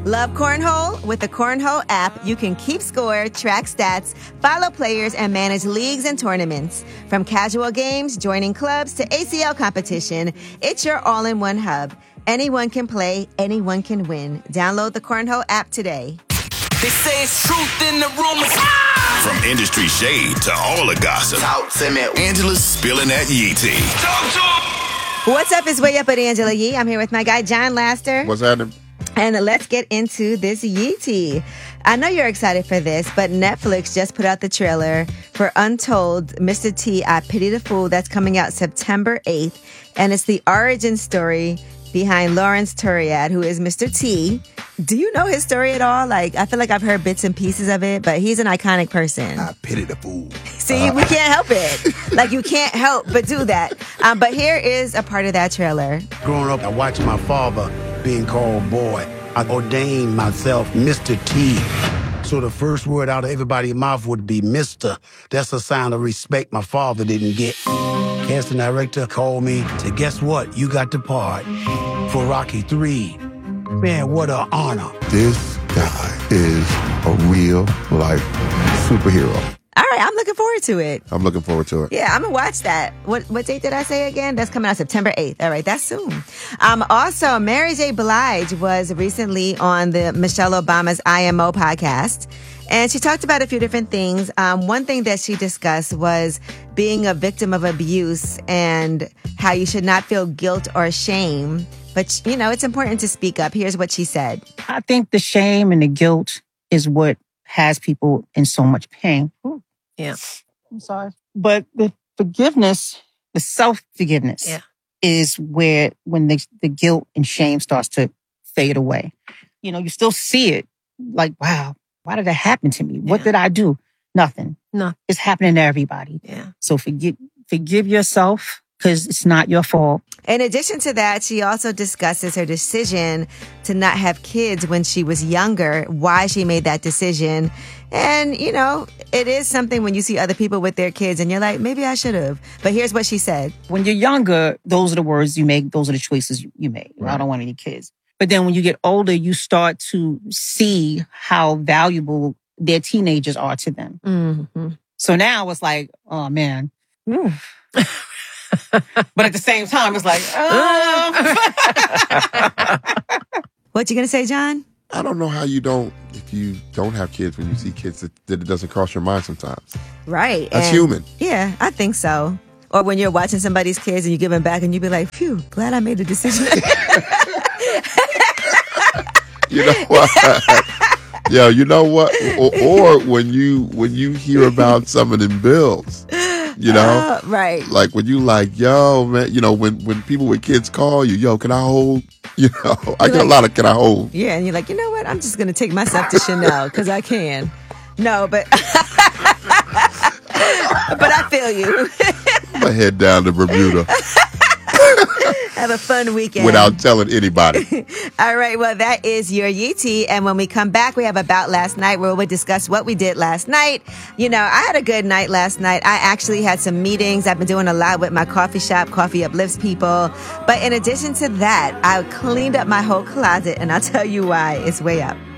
Love cornhole? With the Cornhole app, you can keep score, track stats, follow players, and manage leagues and tournaments. From casual games, joining clubs, to ACL competition, it's your all-in-one hub. Anyone can play, anyone can win. Download the Cornhole app today. They say it's truth in the rumors. From industry shade to all the gossip, Talk to me. Angela's spilling that Yee tea. Talk to me. What's up? It's Way Up with Angela Yee. I'm here with my guy, John Laster. What's happening? And let's get into this Yee tea. I know you're excited for this, but Netflix just put out the trailer for Untold, Mr. T, I Pity the Fool, that's coming out September 8th. And it's the origin story behind Lawrence Turiad, who is Mr. T. Do you know his story at all? Like, I feel like I've heard bits and pieces of it, but he's an iconic person. I pity the fool. See, we can't help it. Like, you can't help but do that. But here is a part of that trailer. Growing up, I watched my father being called boy. I ordained myself Mr. T. So the first word out of everybody's mouth would be Mr. That's a sign of respect my father didn't get. Casting director called me, said, guess what? You got the part for Rocky 3. Man, what an honor. This guy is a real life superhero. All right, I'm looking forward to it. I'm looking forward to it. Yeah, I'm gonna watch that. What date did I say again? That's coming out September 8th. All right, that's soon. Also, Mary J. Blige was recently on the Michelle Obama's IMO podcast, and she talked about a few different things. One thing that she discussed was being a victim of abuse and how you should not feel guilt or shame. But, you know, it's important to speak up. Here's what she said. I think the shame and the guilt is what has people in so much pain. Ooh. Yeah. I'm sorry. But the forgiveness, the self-forgiveness is where, when the guilt and shame starts to fade away. You know, you still see it like, wow, why did that happen to me? What did I do? Nothing. No. It's happening to everybody. Yeah. So forgive yourself because it's not your fault. In addition to that, she also discusses her decision to not have kids when she was younger, why she made that decision. And, you know, it is something when you see other people with their kids and you're like, maybe I should have. But here's what she said. When you're younger, those are the words you make. Those are the choices you make. Right. I don't want any kids. But then when you get older, you start to see how valuable their teenagers are to them. Mm-hmm. So now it's like, oh, man. But at the same time, it's like, What you going to say, John? I don't know how if you don't have kids, when you see kids, that it doesn't cross your mind sometimes. Right. That's human. Yeah, I think so. Or when you're watching somebody's kids and you give them back and you be like, phew, glad I made the decision. You know what? Yeah, you know what? Or when you hear about some of them bills, you know? Right. Like when you like, yo, man, you know, when people with kids call you, yo, can I hold? You know, I get a lot of can I hold? Yeah, and you're like, you know what? I'm just going to take myself to Chanel because I can. No, but but I feel you. I'm going to head down to Bermuda. Have a fun weekend. Without telling anybody. All right, well, that is your Yee tea. And when we come back, we have About Last Night, where we discuss what we did last night. You know, I had a good night last night. I actually had some meetings. I've been doing a lot with my coffee shop. Coffee uplifts people. But in addition to that, I cleaned up my whole closet, and I'll tell you why. It's way up.